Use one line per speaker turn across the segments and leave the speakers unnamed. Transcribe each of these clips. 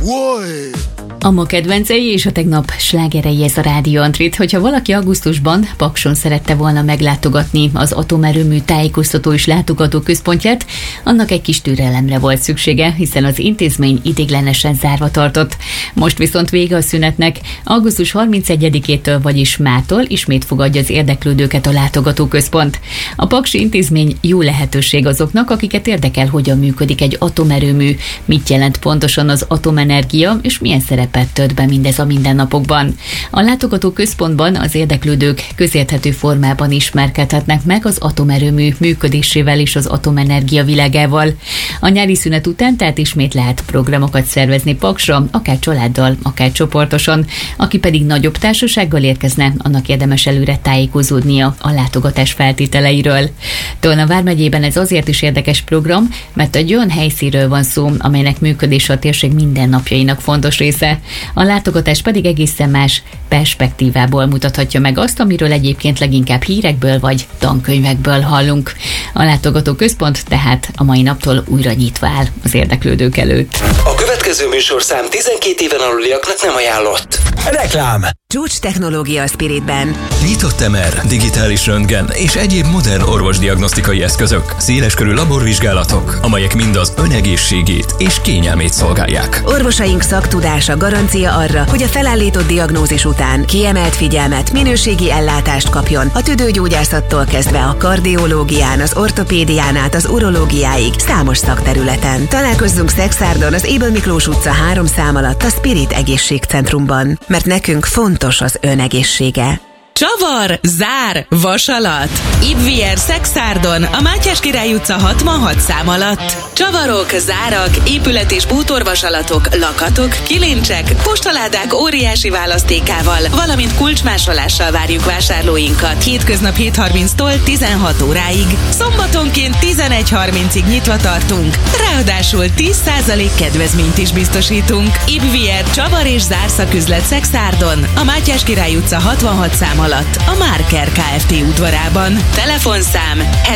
A ma kedvencei és a tegnap slágerei, ez a Rádió Antrit. Hogyha valaki augusztusban Pakson szerette volna meglátogatni az atomerőmű tájékoztató és látogató központját, annak egy kis türelemre volt szüksége, hiszen az intézmény ideiglenesen zárva tartott. Most viszont vége a szünetnek. Augusztus 31-től, vagyis mától ismét fogadja az érdeklődőket a látogatóközpont. A paksi intézmény jó lehetőség azoknak, akiket érdekel, hogyan működik egy atomerőmű, mit jelent pontosan az atomenergia, és milyen szerepet tölt be mindez a mindennapokban. A látogatóközpontban az érdeklődők közérthető formában ismerkedhetnek meg az atomerőmű működésével és az atomenergia világával. A nyári szünet után tehát ismét lehet programokat szervezni Paksra, akár családdal, akár csoportosan. Aki pedig nagyobb társasággal érkezne, annak érdemes előre tájékozódnia a látogatás feltételeiről. Tolna vármegyében ez azért is érdekes program, mert egy olyan helyszínről van szó, amelynek működése a térség mindennapjainak fontos része. A látogatás pedig egészen más perspektívából mutathatja meg azt, amiről egyébként leginkább hírekből vagy tankönyvekből hallunk. A látogatóközpont tehát a mai naptól újra nyitva áll az érdeklődők előtt.
A következő műsorszám 12 éven aluliaknak nem ajánlott. Reklám!
Csúcs technológia a Spiritben.
Nyitott MR, digitális röntgen és egyéb modern orvosdiagnosztikai eszközök, széleskörű laborvizsgálatok, amelyek mind az ön egészségét és kényelmét szolgálják.
Orvosaink szaktudása garancia arra, hogy a felállított diagnózis után kiemelt figyelmet, minőségi ellátást kapjon a tüdőgyógyászattól kezdve a kardiológián, az ortopédián át az urológiáig számos szakterületen. Találkozzunk Szexárdon, az Ébel Miklós utca 3 szám alatt a Spirit Egészségcentrumban, mert nekünk fontos az ön egészsége.
Csavar, zár, vasalat. Ibvier Szexárdon, a Mátyás Király utca 66 szám alatt. Csavarok, zárak, épület- és bútorvasalatok, lakatok, kilincsek, postaládák óriási választékával, valamint kulcsmásolással várjuk vásárlóinkat. Hétköznap 7:30-tól 16 óráig. Szombatonként 11:30-ig nyitva tartunk. Ráadásul 10% kedvezményt is biztosítunk. Ibvier Csavar és zárszaküzlet Szexárdon, a Mátyás Király utca 66 szám alatt, a Márker Kft. Udvarában. Telefonszám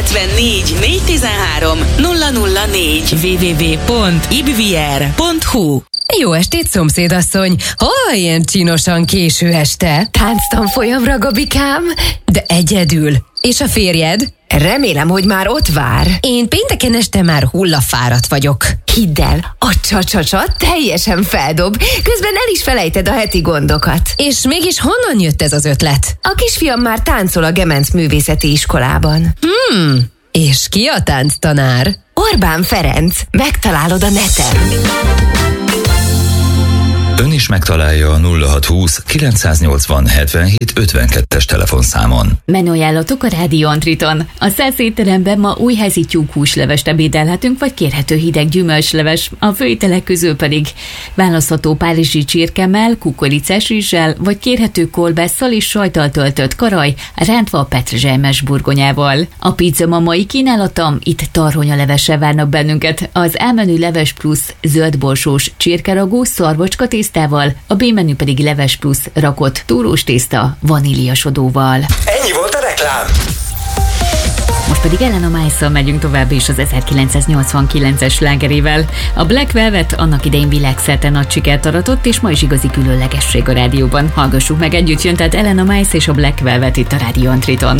74 413 004 www.ibvier.hu.
Jó estét, szomszédasszony! Hol ilyen csinosan késő este?
Tánctanfolyamra, Gabikám?
De egyedül. És a férjed?
Remélem, hogy már ott vár.
Én pénteken este már hullafáradt vagyok.
Hidd el, a csa-csa-csa teljesen feldob, közben el is felejted a heti gondokat.
És mégis honnan jött ez az ötlet?
A kisfiam már táncol a Gemenc Művészeti Iskolában.
És ki a tánctanár?
Orbán Ferenc, megtalálod a neten.
Ön is megtalálja a 0620 980 77 52-es telefonszámon.
Menüajánlatok a Rádió Antriton. A 100 étteremben ma újházi tyúkhúslevest ebédelhetünk, vagy kérhető hideg gyümölcsleves. A főételek közül pedig választható párizsi csirkemmel, kukoricás rizssel, vagy kérhető kolbásszal és sajttal töltött karaj, rántva a petrezselymes burgonyával. A pizza ma mai kínálatom, itt tarhonyalevessel várnak bennünket. Az A-menü leves plusz zöldborsós csirkeragú szarvacska tésztával, a B-menü pedig leves plusz rakott túrós tészta vaníliasodóval.
Ennyi volt a reklám!
Most pedig Elena Miles-szal megyünk tovább is az 1989-es slágerével. A Black Velvet annak idején világszerte nagy sikert aratott, és ma is igazi különlegesség a rádióban. Hallgassuk meg, együtt jön tehát Elena Miles és a Black Velvet itt a Rádió Antriton.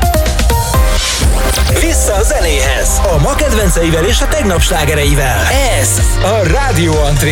Vissza a zenéhez! A ma kedvenceivel és a tegnap slágereivel. Ez a Rádió Antrit.